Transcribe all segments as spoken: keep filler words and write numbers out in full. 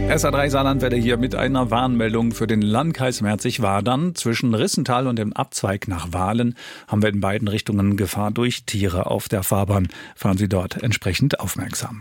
S A drei Saarlandwelle hier mit einer Warnmeldung für den Landkreis Merzig-Wadern. Zwischen Rissental und dem Abzweig nach Wahlen haben wir in beiden Richtungen Gefahr durch Tiere auf der Fahrbahn. Fahren Sie dort entsprechend aufmerksam.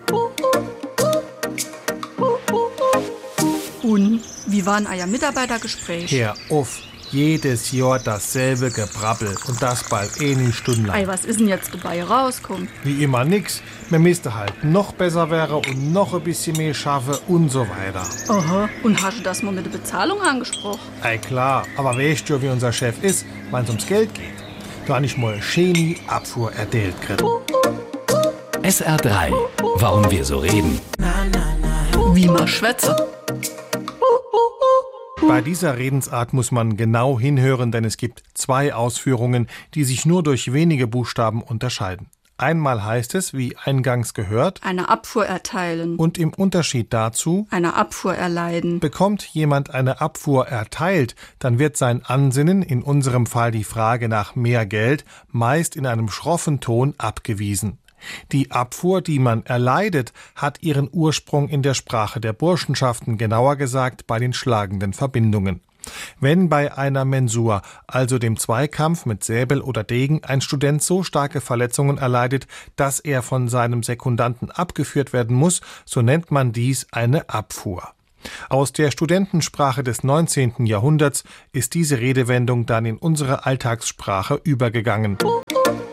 Und wie war ein euer Mitarbeitergespräch? Hör auf, jedes Jahr dasselbe Gebrabbel und das bald eine Stunde lang. Ei, was ist denn jetzt dabei rauskommen? Wie immer nix. Man müsste halt noch besser wäre und noch ein bisschen mehr schaffen und so weiter. Aha, und hast du das mal mit der Bezahlung angesprochen? Ei klar, aber weißt du, wie unser Chef ist, wenn es ums Geld geht? Da habe ich mal Chemie Abfuhr erdeelt gekriegt. S R drei. Warum wir so reden. Wie man schwätze. Bei dieser Redensart muss man genau hinhören, denn es gibt zwei Ausführungen, die sich nur durch wenige Buchstaben unterscheiden. Einmal heißt es, wie eingangs gehört, Eine Abfuhr erteilen. und im Unterschied dazu, Eine Abfuhr erleiden. bekommt jemand eine Abfuhr erteilt, dann wird sein Ansinnen, in unserem Fall die Frage nach mehr Geld, meist in einem schroffen Ton abgewiesen. Die Abfuhr, die man erleidet, hat ihren Ursprung in der Sprache der Burschenschaften, genauer gesagt bei den schlagenden Verbindungen. Wenn bei einer Mensur, also dem Zweikampf mit Säbel oder Degen, ein Student so starke Verletzungen erleidet, dass er von seinem Sekundanten abgeführt werden muss, so nennt man dies eine Abfuhr. Aus der Studentensprache des neunzehnten Jahrhunderts ist diese Redewendung dann in unsere Alltagssprache übergegangen.